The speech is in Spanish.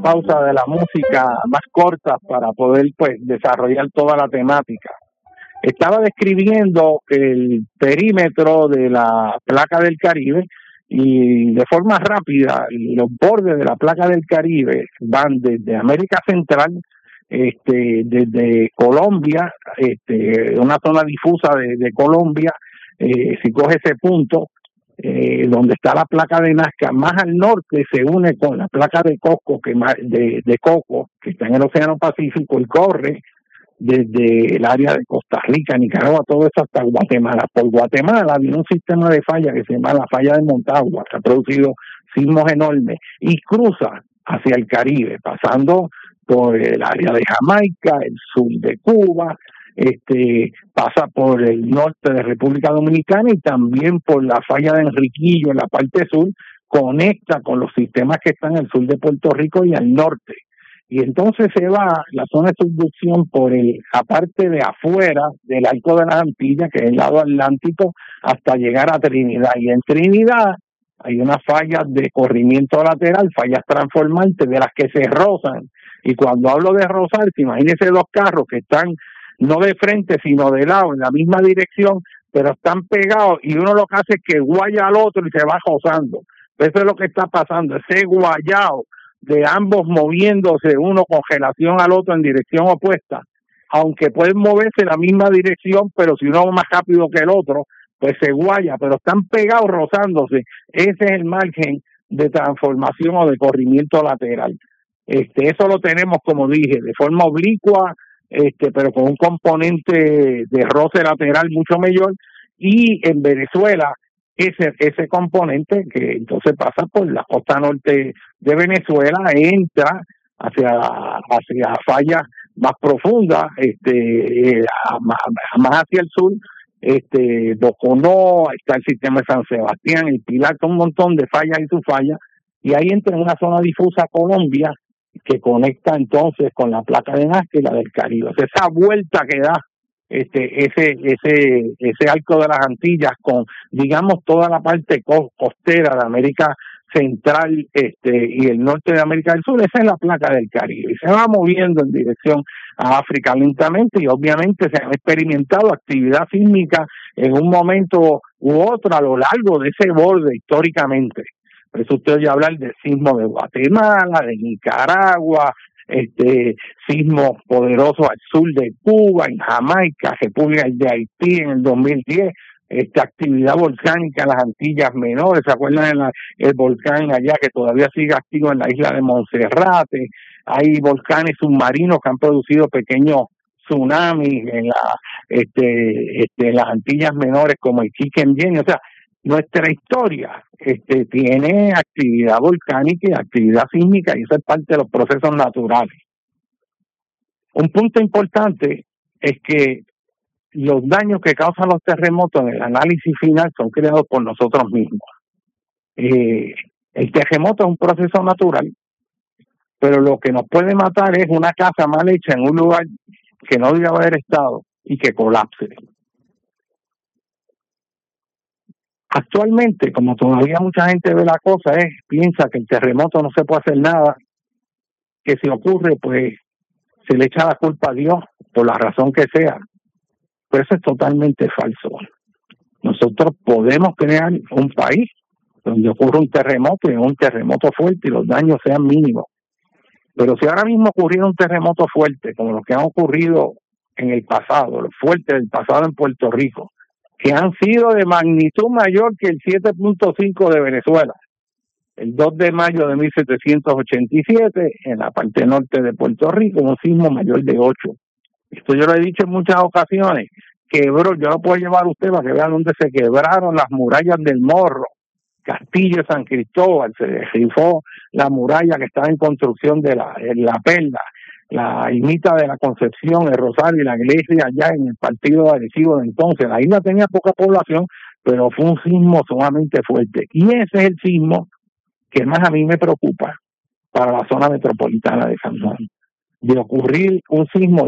pausa de la música más corta para poder pues desarrollar toda la temática. Estaba describiendo el perímetro de la placa del Caribe y de forma rápida los bordes de la placa del Caribe van desde América Central, desde Colombia, una zona difusa de Colombia, si coge ese punto, donde está la placa de Nazca, más al norte se une con la placa de Coco, de Coco, que está en el Océano Pacífico, y corre desde el área de Costa Rica, Nicaragua, todo eso hasta Guatemala. Por Guatemala había un sistema de falla que se llama la falla de Montagua, que ha producido sismos enormes, y cruza hacia el Caribe, pasando por el área de Jamaica, el sur de Cuba, pasa por el norte de República Dominicana y también por la falla de Enriquillo en la parte sur, conecta con los sistemas que están al sur de Puerto Rico y al norte. Y entonces se va la zona de subducción por la parte de afuera del Arco de las Antillas, que es el lado atlántico, hasta llegar a Trinidad. Y en Trinidad hay unas fallas de corrimiento lateral, fallas transformantes de las que se rozan. Y cuando hablo de rozarse, imagínense dos carros que están no de frente, sino de lado, en la misma dirección, pero están pegados y uno lo que hace es que guaya al otro y se va rozando. Eso es lo que está pasando, ese guayao de ambos moviéndose, uno con relación al otro en dirección opuesta, aunque pueden moverse en la misma dirección, pero si uno va más rápido que el otro, pues se guaya, pero están pegados rozándose. Ese es el margen de transformación o de corrimiento lateral. Eso lo tenemos, como dije, de forma oblicua, pero con un componente de roce lateral mucho mayor, y en Venezuela ese componente que entonces pasa por la costa norte de Venezuela, entra hacia fallas más profundas, más hacia el sur, Boconó, está el sistema de San Sebastián, el Pilar, un montón de fallas y subfallas, y ahí entra en una zona difusa Colombia, que conecta entonces con la placa de Nazca y la del Caribe. O sea, esa vuelta que da ese arco de las Antillas con, digamos, toda la parte costera de América Central y el norte de América del Sur, esa es la placa del Caribe. Y se va moviendo en dirección a África lentamente, y obviamente se han experimentado actividad sísmica en un momento u otro a lo largo de ese borde históricamente. Por eso usted oye hablar del sismo de Guatemala, de Nicaragua, sismos poderosos al sur de Cuba, en Jamaica, República de Haití en el 2010, actividad volcánica en las Antillas Menores. ¿Se acuerdan el volcán allá que todavía sigue activo en la isla de Monserrate? Hay volcanes submarinos que han producido pequeños tsunamis en las Antillas Menores, como el Chichen Jenny. O sea, nuestra historia tiene actividad volcánica y actividad sísmica, y eso es parte de los procesos naturales. Un punto importante es que los daños que causan los terremotos en el análisis final son creados por nosotros mismos. El terremoto es un proceso natural, pero lo que nos puede matar es una casa mal hecha en un lugar que no debe haber estado y que colapse. Actualmente, como todavía mucha gente ve la cosa, piensa que el terremoto no se puede hacer nada, que si ocurre, pues se le echa la culpa a Dios, por la razón que sea. Pero eso es totalmente falso. Nosotros podemos crear un país donde ocurra un terremoto, y un terremoto fuerte, y los daños sean mínimos. Pero si ahora mismo ocurriera un terremoto fuerte, como los que han ocurrido en el pasado, los fuertes del pasado en Puerto Rico, que han sido de magnitud mayor que el 7.5 de Venezuela, el 2 de mayo de 1787, en la parte norte de Puerto Rico, un sismo mayor de 8. Esto yo lo he dicho en muchas ocasiones. Quebró, yo lo puedo llevar a usted para que vean dónde se quebraron las murallas del Morro, Castillo de San Cristóbal, se derribó la muralla que estaba en construcción de la Perla, la Ermita de la Concepción, el Rosario y la iglesia allá en el partido de Arecibo de entonces. La isla tenía poca población, pero fue un sismo sumamente fuerte. Y ese es el sismo que más a mí me preocupa para la zona metropolitana de San Juan. De ocurrir un sismo